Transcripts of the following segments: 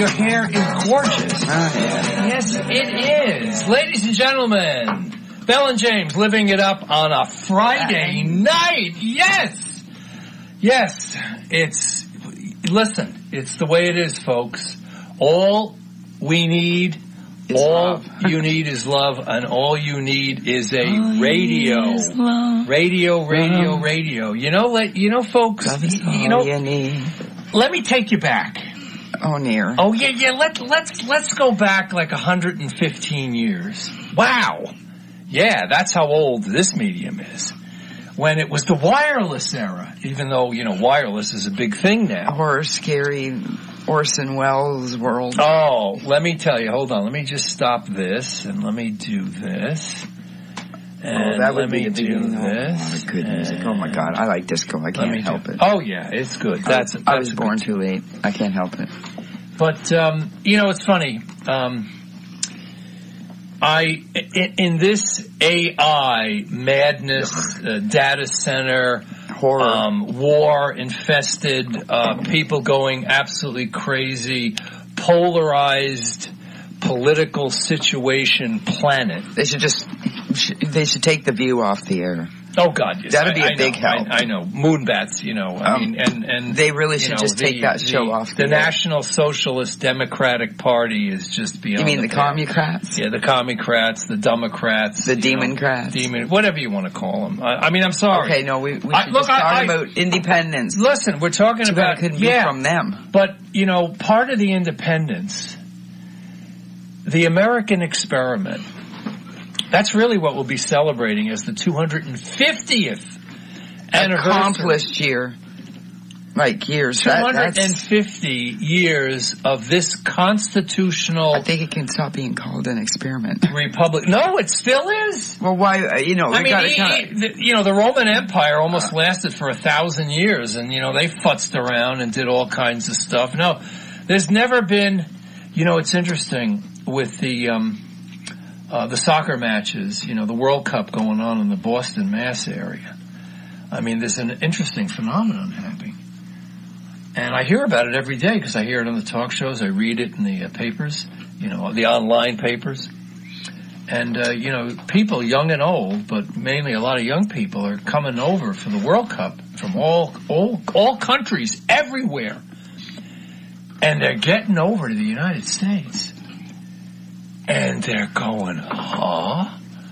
your hair is gorgeous. Yes, it is. Ladies and gentlemen, Bell and James living it up on a Friday night. Yes. Yes. Listen, it's the way it is, folks. All we need, you need is love, and all you need is a radio. Radio. You know, folks, you need. Let me take you back. Oh, near. Oh, yeah. Let's go back like 115 years. Wow. Yeah, that's how old this medium is. When it was the wireless era, even though, wireless is a big thing now. Or scary Orson Welles world. Oh, let me tell you. Hold on. Let me just stop this, and let me do this. And that would be do this. Oh, good music. Oh, my God. I like disco. I can't help it. Oh, yeah. It's good. I was born too late. I can't help it. But, it's funny. In this AI madness, data center, horror, war-infested, people going absolutely crazy, polarized political situation planet. They should take the View off the air. Oh God, yes. That'd be a big help. I know. Moonbats, and they really should just take that show off. The National Socialist Democratic Party is just beyond. You mean the Commocrats? Yeah, the Commocrats, the Democrats, the Demoncrats, whatever you want to call them. I'm sorry. Okay, no, we should talk about independence. Listen, we're talking about couldn't be from them. But part of the independence, the American experiment. That's really what we'll be celebrating as the 250th anniversary. Accomplished year. Like years. 250 years of this constitutional... I think it can stop being called an experiment. Republic. No, it still is. Well, why, the Roman Empire almost lasted for 1,000 years, and, they futzed around and did all kinds of stuff. No, there's never been... it's interesting with the soccer matches, the World Cup going on in the Boston, Mass area. I mean, there's an interesting phenomenon happening. And I hear about it every day because I hear it on the talk shows. I read it in the papers, the online papers. And, people, young and old, but mainly a lot of young people are coming over for the World Cup from all countries, everywhere. And they're getting over to the United States. And they're going, huh?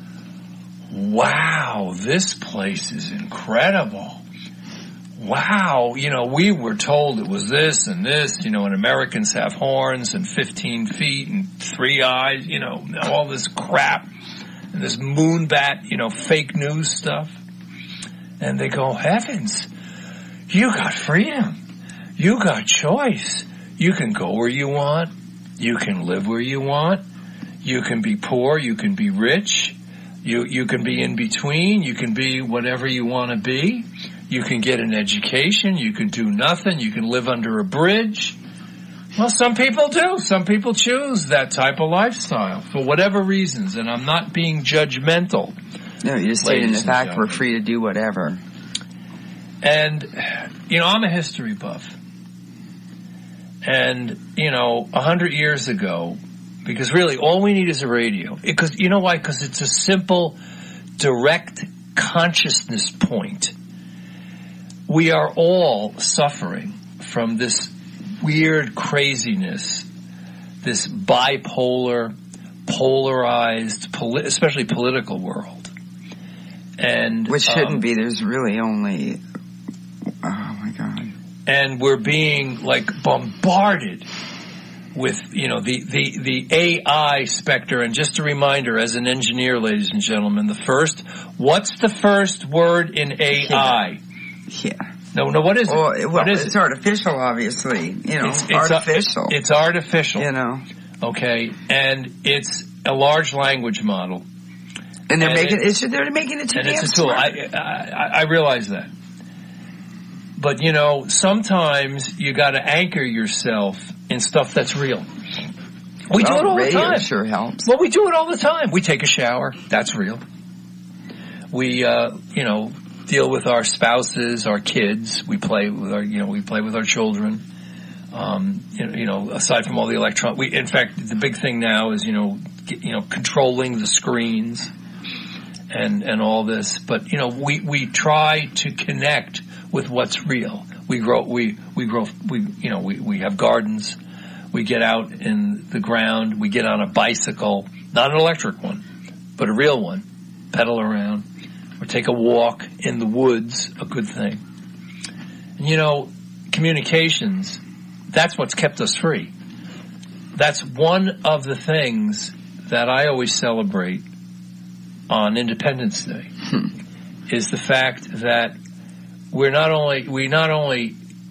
Wow, this place is incredible. Wow, we were told it was this and this, and Americans have horns and 15 feet and 3 eyes, all this crap. And this moonbat, fake news stuff. And they go, heavens, you got freedom. You got choice. You can go where you want. You can live where you want. You can be poor, you can be rich, you can be in between, you can be whatever you want to be, you can get an education, you can do nothing, you can live under a bridge. Well, some people do. Some people choose that type of lifestyle for whatever reasons, and I'm not being judgmental. No, you're stating the fact we're free to do whatever. And, I'm a history buff. And, 100 years ago, because really, all we need is a radio. Because you know why? Because it's a simple, direct consciousness point. We are all suffering from this weird craziness, this bipolar, polarized, especially political world. And which shouldn't be. There's really only... Oh, my God. And we're being, bombarded with, the AI specter. And just a reminder, as an engineer, ladies and gentlemen, what's the first word in AI? Yeah. No, what is it? What is it? It's artificial, obviously. It's artificial. It's artificial. Okay. And it's a large language model. And they're making it too damn it's a tool. I realize that. But, sometimes you got to anchor yourself in stuff that's real. We do it all the time. Sure helps. Well, we do it all the time. We take a shower. That's real. We, deal with our spouses, our kids. We play with our children. Aside from all the in fact, the big thing now is, controlling the screens and all this. But, we try to connect with what's real. We have gardens. We get out in the ground. We get on a bicycle, not an electric one, but a real one, pedal around, or take a walk in the woods, a good thing. And, communications, that's what's kept us free. That's one of the things that I always celebrate on Independence Day, is the fact that we not only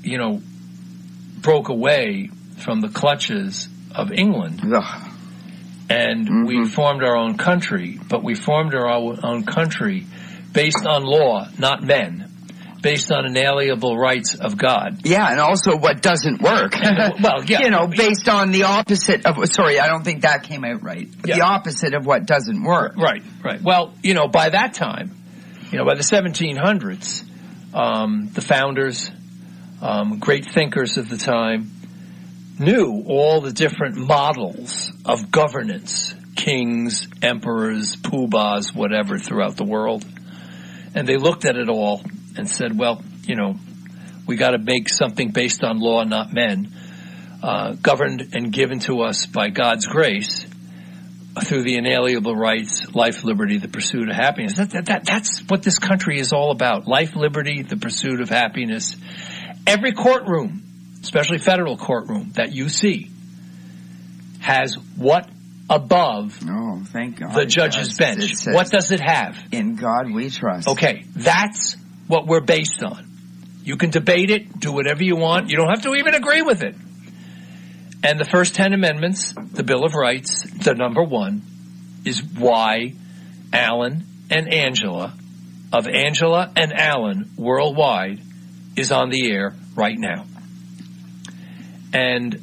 broke away from the clutches of England, and we formed our own country, but we formed our own country based on law, not men. Based on inalienable rights of God. Yeah, and also what doesn't work. Based on the opposite of, I don't think that came out right. But the opposite of what doesn't work. Right. Well, by that time, by the 1700s, the founders, great thinkers of the time, knew all the different models of governance, kings, emperors, poobahs, whatever, throughout the world. And they looked at it all and said, well, we got to make something based on law, not men, governed and given to us by God's grace through the inalienable rights, life, liberty, the pursuit of happiness. That's what this country is all about. Life, liberty, the pursuit of happiness. Every courtroom, especially federal courtroom, that you see has what above thank God, the judge's bench? What does it have? In God we trust. Okay, that's what we're based on. You can debate it, do whatever you want. You don't have to even agree with it. And the first 10 amendments, the Bill of Rights, the number one, is why Alan and Angela, of Angela and Alan Worldwide, is on the air right now. And,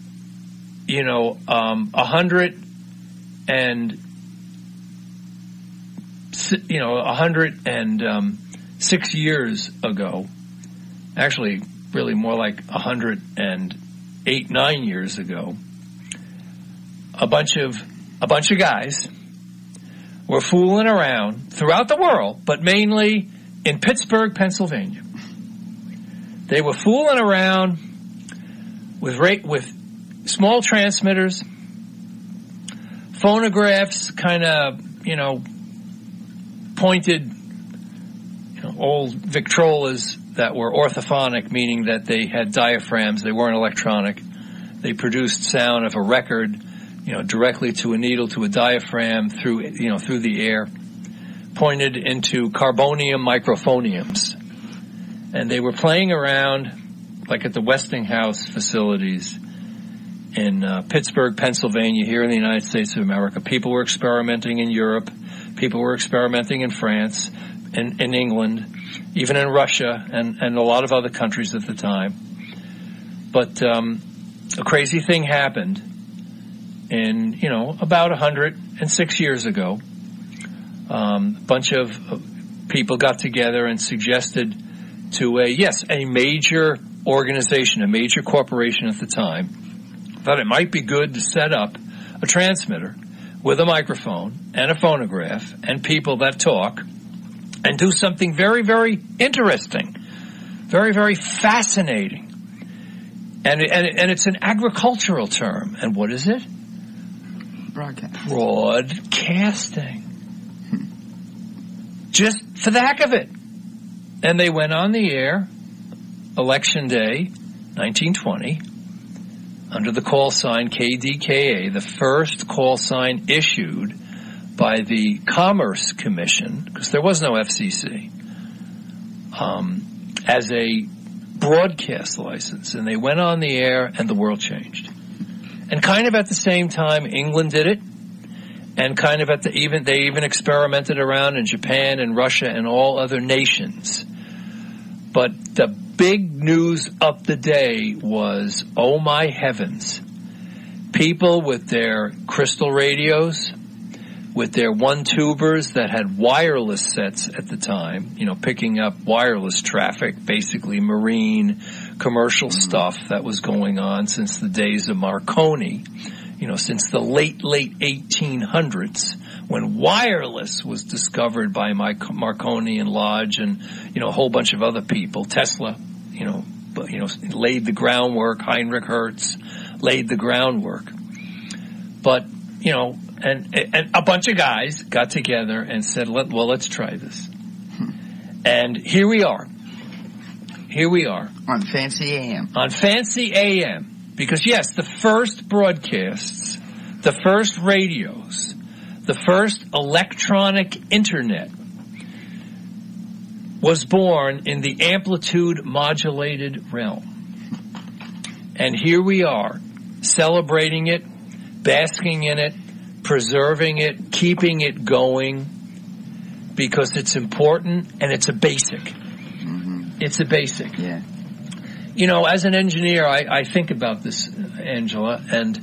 106 years ago, actually really more like 108, 9 years ago, a bunch of guys were fooling around throughout the world, but mainly in Pittsburgh, Pennsylvania. They were fooling around with small transmitters, phonographs, kind of, pointed, old Victrolas that were orthophonic, meaning that they had diaphragms. They weren't electronic. They produced sound of a record, directly to a needle, to a diaphragm, through the air, pointed into carbonium microphoniums. And they were playing around, like at the Westinghouse facilities in Pittsburgh, Pennsylvania, here in the United States of America. People were experimenting in Europe. People were experimenting in France, in England, even in Russia, and a lot of other countries at the time. But a crazy thing happened in, about 106 years ago. A bunch of people got together and suggested to a major organization, a major corporation at the time, thought it might be good to set up a transmitter with a microphone and a phonograph and people that talk and do something very, very interesting, very, very fascinating. And it's an agricultural term. And what is it? Broadcasting. Just for the heck of it. And they went on the air, Election Day, 1920, under the call sign KDKA, the first call sign issued by the Commerce Commission, because there was no FCC, as a broadcast license. And they went on the air, and the world changed. And kind of at the same time, England did it, and kind of they even experimented around in Japan and Russia and all other nations. But the big news of the day was, oh my heavens, people with their crystal radios, with their one-tubers that had wireless sets at the time, picking up wireless traffic, basically marine, commercial stuff that was going on since the days of Marconi, since the late 1800s, when wireless was discovered by Marconi and Lodge and, a whole bunch of other people. Tesla, laid the groundwork. Heinrich Hertz laid the groundwork. But, and a bunch of guys got together and said, let's try this. And here we are. On Fancy AM. On Fancy AM. Because yes, the first broadcasts, the first radios, the first electronic internet was born in the amplitude modulated realm. And here we are, celebrating it, basking in it, preserving it, keeping it going, because it's important and it's a basic. Mm-hmm. It's a basic. Yeah. As an engineer, I think about this, Angela, and,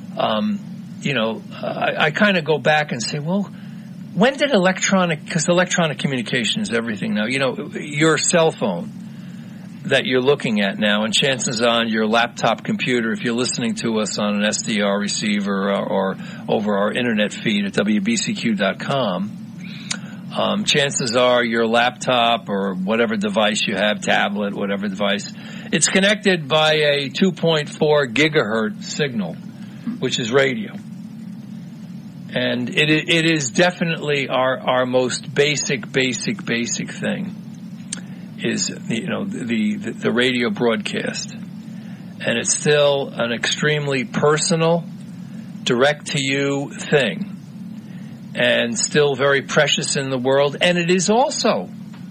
I kind of go back and say, well, when did because electronic communication is everything now. Your cell phone that you're looking at now, and chances on your laptop computer, if you're listening to us on an SDR receiver or over our internet feed at WBCQ.com, chances are your laptop or whatever device you have, tablet, whatever device, it's connected by a 2.4 gigahertz signal, which is radio. And it is definitely our most basic thing is, the radio broadcast. And it's still an extremely personal, direct to you thing. And still very precious in the world. And it is also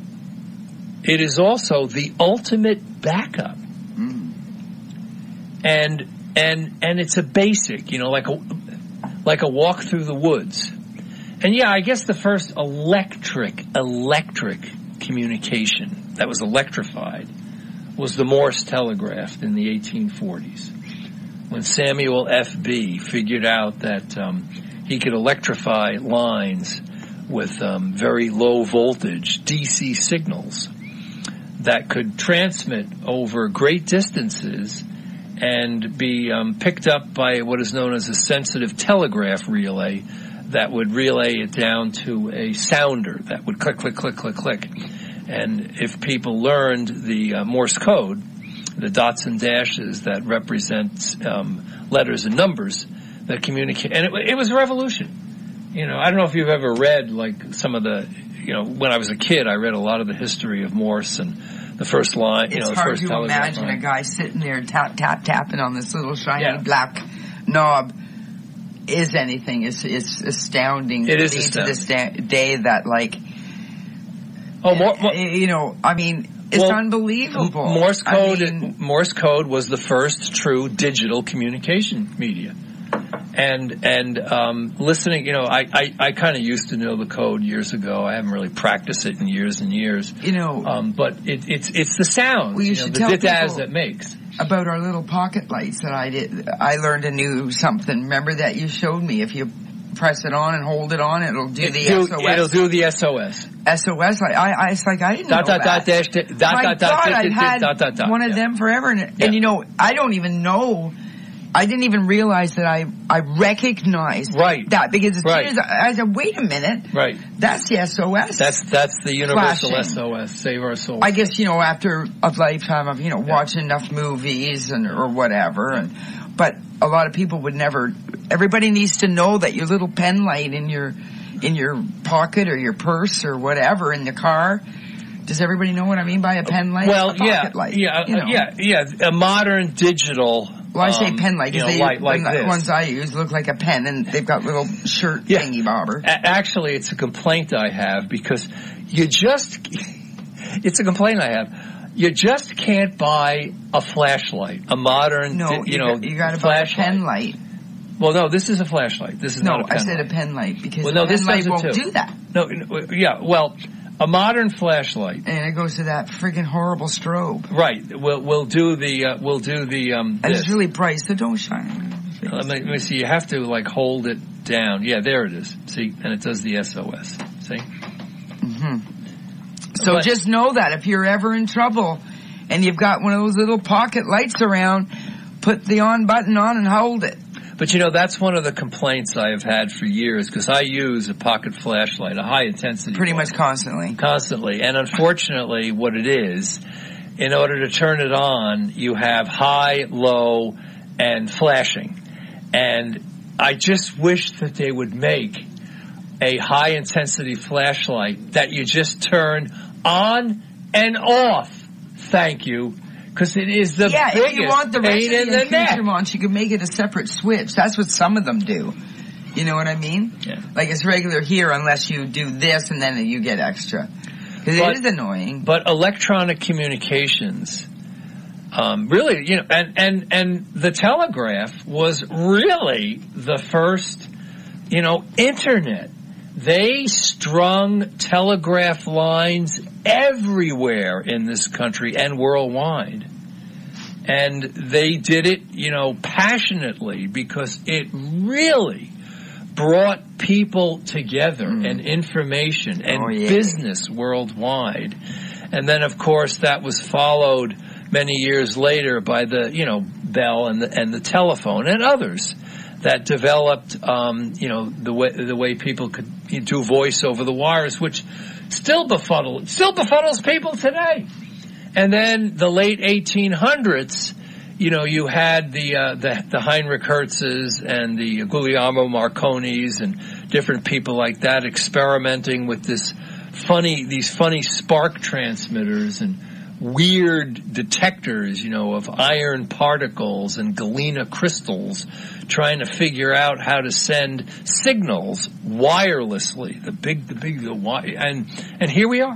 the ultimate backup. Mm. And it's a basic, like a walk through the woods. And yeah, I guess the first electric communication that was electrified was the Morse telegraph in the 1840s, when Samuel F.B. figured out that he could electrify lines with very low voltage DC signals that could transmit over great distances and be picked up by what is known as a sensitive telegraph relay that would relay it down to a sounder that would click, click, click, click, click. And if people learned the Morse code, the dots and dashes that represent letters and numbers that communicate, and it was a revolution. I don't know if you've ever read like some of the, when I was a kid, I read a lot of the history of Morse and the first line, it's the hard first to telegraph imagine line. A guy sitting there tapping on this little shiny black knob is anything. It's astounding. It is astounding. To this day that it's unbelievable. Morse code was the first true digital communication media. And listening, I kind of used to know the code years ago. I haven't really practiced it in years and years. But it's the sound, the ditaz that makes. About our little pocket lights that I learned a new something. Remember that you showed me? If you press it on and hold it on, it'll do the SOS. It'll do the SOS. SOS. It's like I didn't know that. I had one of them forever, and I don't even know. I didn't even realize that I recognized that, because as soon as I said, wait a minute, that's the SOS. That's the universal flashing. SOS, save our souls. I guess, after a lifetime of, watching enough movies or whatever, but a lot of people would never, everybody needs to know that your little pen light in your pocket or your purse or whatever in the car. Does everybody know what I mean by a pen light? Well, a pocket light, a modern digital. Well, I say pen light because light the ones I use look like a pen, and they've got little shirt thingy bobber. Actually, it's a complaint I have, because it's a complaint I have. You just can't buy a flashlight, a modern, you got to buy a pen light. Well, no, this is a flashlight. This is not a pen light. I said a pen light because a pen light won't do that. A modern flashlight, and it goes to that friggin' horrible strobe. Right. We'll do the. And it's really bright, so don't shine. Let me see. You have to hold it down. Yeah, there it is. See, and it does the SOS. See. So just know that if you're ever in trouble and you've got one of those little pocket lights around, put the on button on and hold it. But that's one of the complaints I have had for years, because I use a pocket flashlight, a high intensity. Pretty much constantly. Constantly. And unfortunately, what it is, in order to turn it on, you have high, low, and flashing. And I just wish that they would make a high intensity flashlight that you just turn on and off. Thank you. Because it is the biggest if you want the pain in the neck. You can make it a separate switch. That's what some of them do. You know what I mean? Yeah. Like it's regular here unless you do this and then you get extra. Because it is annoying. But electronic communications, really, and the telegraph was really the first, internet. They strung telegraph lines everywhere in this country and worldwide. And they did it, passionately, because it really brought people together and information and business worldwide. And then, of course, that was followed many years later by the, Bell and the telephone and others that developed, the way people could do voice over the wires, which still befuddles people today. And then the late 1800s, you had the Heinrich Hertzes and the Guglielmo Marconis and different people like that experimenting with these funny spark transmitters and weird detectors, of iron particles and galena crystals, trying to figure out how to send signals wirelessly. And here we are.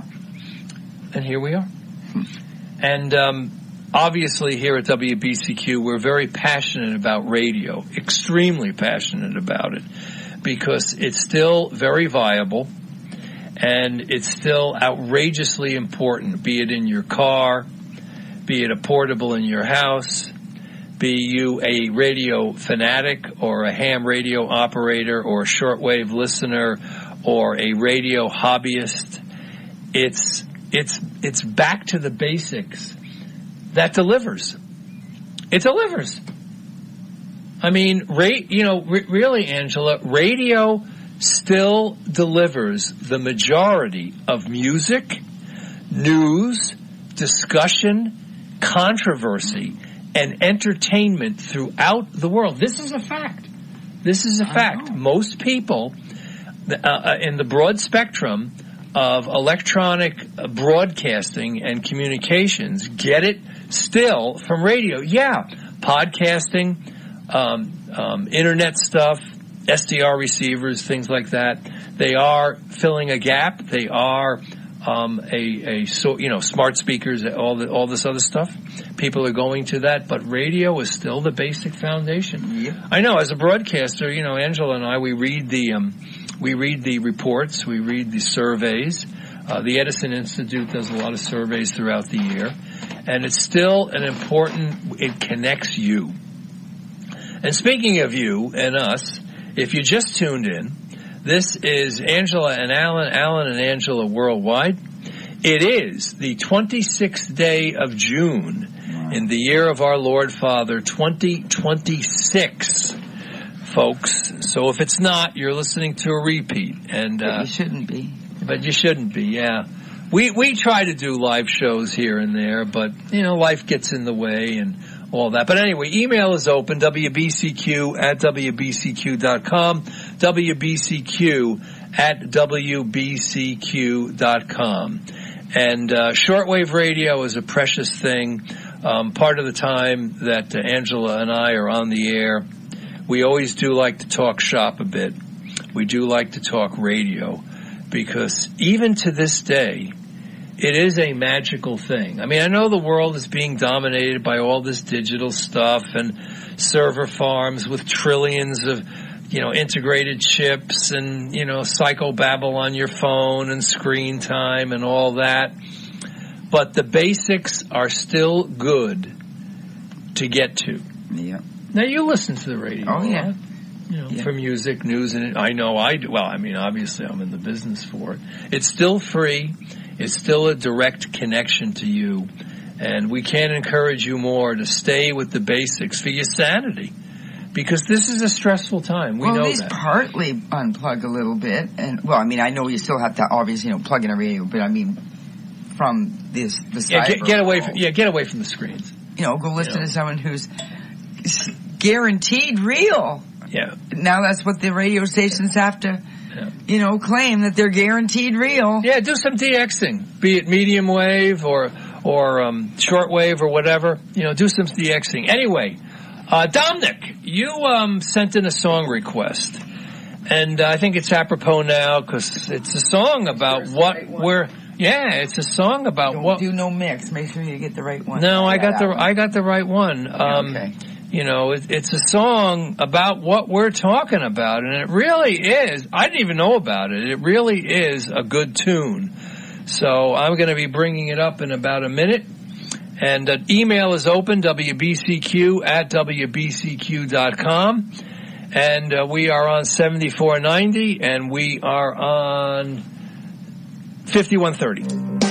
And obviously here at WBCQ, we're very passionate about radio, extremely passionate about it, because it's still very viable. And it's still outrageously important, be it in your car, be it a portable in your house, be you a radio fanatic or a ham radio operator or a shortwave listener or a radio hobbyist. It's back to the basics that delivers. It delivers. I mean, really, Angela, radio still delivers the majority of music, news, discussion, controversy, and entertainment throughout the world. This is a fact. Most people in the broad spectrum of electronic broadcasting and communications get it still from radio. Yeah, podcasting, internet stuff, SDR receivers, things like that. They are filling a gap. They are smart speakers, all this other stuff. People are going to that, but radio is still the basic foundation. Yeah. I know, as a broadcaster, Angela and I, we read the reports, we read the surveys. The Edison Institute does a lot of surveys throughout the year, and it's still it connects you. And speaking of you and us, if you just tuned in, this is Angela and Alan and Angela Worldwide. It is the 26th day of June in the year of our Lord Father, 2026, folks. So if it's not, you're listening to a repeat. And but you shouldn't be. But you shouldn't be, yeah. We try to do live shows here and there, but, life gets in the way and all that. But anyway, email is open, WBCQ@WBCQ.com, WBCQ@WBCQ.com. And shortwave radio is a precious thing. Part of the time that Angela and I are on the air, we always do like to talk shop a bit. We do like to talk radio, because even to this day, it is a magical thing. I mean, I know the world is being dominated by all this digital stuff and server farms with trillions of, integrated chips and, psychobabble on your phone and screen time and all that. But the basics are still good to get to. Yeah. Now, you listen to the radio. Oh, yeah. For music, news, and I know I do. Well, I mean, obviously I'm in the business for it. It's still free. It's still a direct connection to you. And we can't encourage you more to stay with the basics for your sanity. Because this is a stressful time. We know that. Well, at least partly unplug a little bit. And, well, I mean, I know you still have to obviously, plug in a radio, but I mean, from the cyber get away from the screens. Go listen to someone who's guaranteed real. Yeah. Now that's what the radio stations have to, claim that they're guaranteed real. Yeah, do some DXing, be it medium wave or short wave or whatever. Do some DXing. Anyway, Dominic, you sent in a song request, and I think it's apropos now because it's a song about what we're. Yeah, it's a song about Don't do no mix. Make sure you get the right one. No, I got the right one. Okay. It's a song about what we're talking about, and it really is. I didn't even know about it. It really is a good tune. So I'm going to be bringing it up in about a minute. And email is open, wbcq@wbcq.com. And we are on 7490, and we are on 5130.